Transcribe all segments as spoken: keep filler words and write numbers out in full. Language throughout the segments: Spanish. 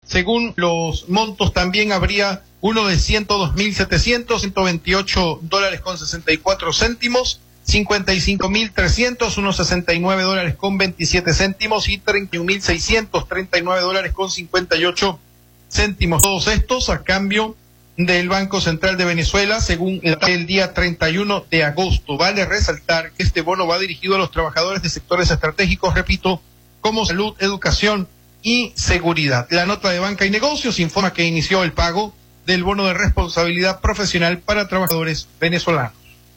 Según los montos, también habría uno de ciento dos mil setecientos, ciento veintiocho dólares con sesenta y cuatro céntimos, cincuenta y cinco mil trescientos, unos sesenta y nueve dólares con veintisiete céntimos y treinta y un mil seiscientos treinta y nueve dólares con cincuenta y ocho céntimos. Todos estos a cambio del Banco Central de Venezuela, según el día treinta y uno de agosto. Vale resaltar que este bono va dirigido a los trabajadores de sectores estratégicos, repito, como salud, educación y seguridad. La nota de Banca y Negocios informa que inició el pago del bono de responsabilidad profesional para trabajadores venezolanos.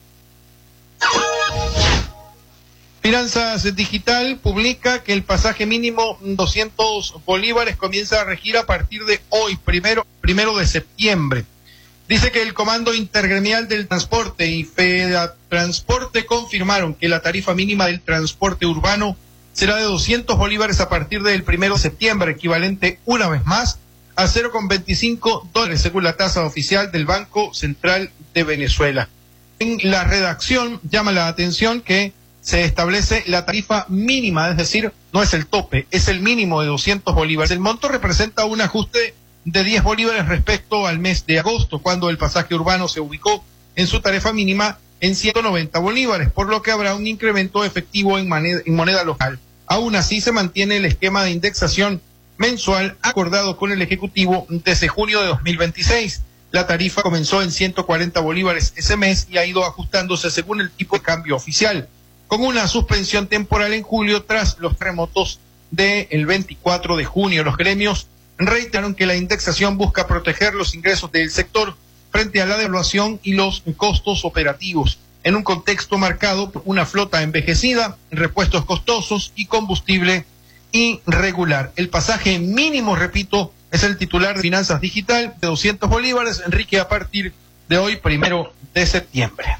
Finanzas Digital publica que el pasaje mínimo doscientos bolívares comienza a regir a partir de hoy, primero, primero de septiembre. Dice que el Comando Intergremial del Transporte y Fedatransporte confirmaron que la tarifa mínima del transporte urbano será de doscientos bolívares a partir del primero de septiembre, equivalente una vez más a cero coma veinticinco dólares según la tasa oficial del Banco Central de Venezuela. En la redacción llama la atención que se establece la tarifa mínima, es decir, no es el tope, es el mínimo de doscientos bolívares. El monto representa un ajuste de diez bolívares respecto al mes de agosto, cuando el pasaje urbano se ubicó en su tarifa mínima en ciento noventa bolívares, por lo que habrá un incremento efectivo en moneda, en moneda local. Aún así, se mantiene el esquema de indexación mensual acordado con el Ejecutivo desde junio de dos mil veintiséis. La tarifa comenzó en ciento cuarenta bolívares ese mes y ha ido ajustándose según el tipo de cambio oficial, con una suspensión temporal en julio tras los terremotos del veinticuatro de junio. Los gremios reiteraron que la indexación busca proteger los ingresos del sector frente a la devaluación y los costos operativos, en un contexto marcado por una flota envejecida, repuestos costosos y combustible irregular. El pasaje mínimo, repito, es el titular de Finanzas Digital de doscientos bolívares, Enrique, a partir de hoy, primero de septiembre.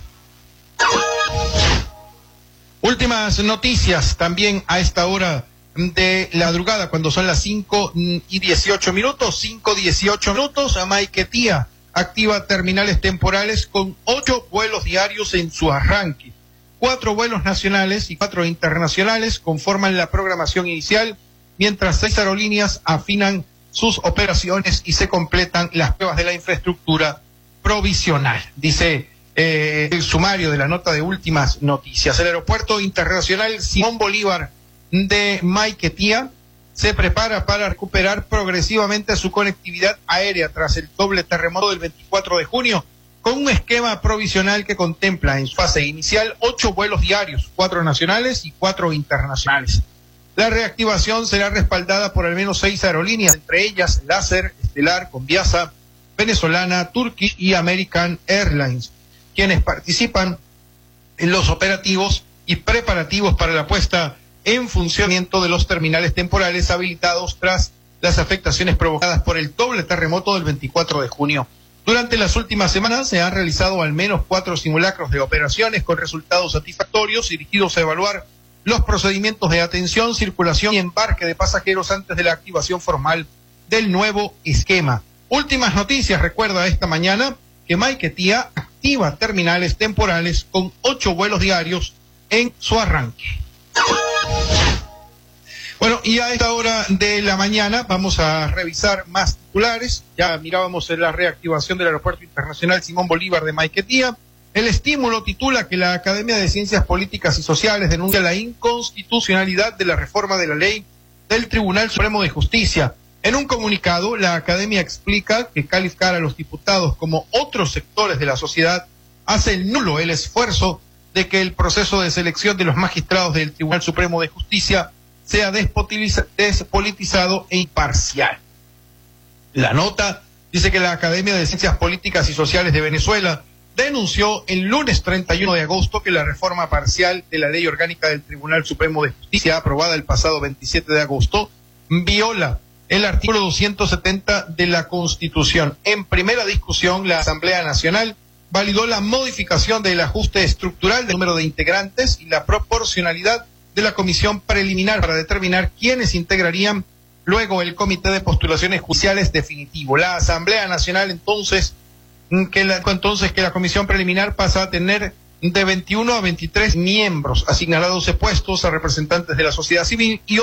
Últimas noticias también a esta hora de la madrugada, cuando son las cinco y dieciocho minutos, cinco dieciocho minutos, a Maiquetía activa terminales temporales con ocho vuelos diarios en su arranque. Cuatro vuelos nacionales y cuatro internacionales conforman la programación inicial, mientras seis aerolíneas afinan sus operaciones y se completan las pruebas de la infraestructura provisional. Dice eh, el sumario de la nota de últimas noticias. El Aeropuerto Internacional Simón Bolívar de Maiquetía se prepara para recuperar progresivamente su conectividad aérea tras el doble terremoto del veinticuatro de junio, con un esquema provisional que contempla en su fase inicial ocho vuelos diarios, cuatro nacionales y cuatro internacionales. La reactivación será respaldada por al menos seis aerolíneas, entre ellas Láser, Estelar, Conviasa, Venezolana, Turkish y American Airlines, quienes participan en los operativos y preparativos para la puesta en funcionamiento de los terminales temporales habilitados tras las afectaciones provocadas por el doble terremoto del veinticuatro de junio. Durante las últimas semanas se han realizado al menos cuatro simulacros de operaciones con resultados satisfactorios dirigidos a evaluar los procedimientos de atención, circulación y embarque de pasajeros antes de la activación formal del nuevo esquema. Últimas noticias, recuerda esta mañana que Maiquetía activa terminales temporales con ocho vuelos diarios en su arranque. Bueno, y a esta hora de la mañana vamos a revisar más titulares. Ya mirábamos en la reactivación del Aeropuerto Internacional Simón Bolívar de Maiquetía. El Estímulo titula que la Academia de Ciencias Políticas y Sociales denuncia la inconstitucionalidad de la reforma de la ley del Tribunal Supremo de Justicia. En un comunicado, la Academia explica que calificar a los diputados como otros sectores de la sociedad hace nulo el esfuerzo de que el proceso de selección de los magistrados del Tribunal Supremo de Justicia sea despolitizado e imparcial. La nota dice que la Academia de Ciencias Políticas y Sociales de Venezuela denunció el lunes treinta y uno de agosto que la reforma parcial de la Ley Orgánica del Tribunal Supremo de Justicia, aprobada el pasado veintisiete de agosto, viola el artículo doscientos setenta de la Constitución. En primera discusión, la Asamblea Nacional validó la modificación del ajuste estructural del número de integrantes y la proporcionalidad de la comisión preliminar para determinar quiénes integrarían luego el comité de postulaciones judiciales definitivo. La Asamblea Nacional entonces que la, entonces que la comisión preliminar pasa a tener de veintiuno a veintitrés miembros, asignar a doce puestos a representantes de la sociedad civil y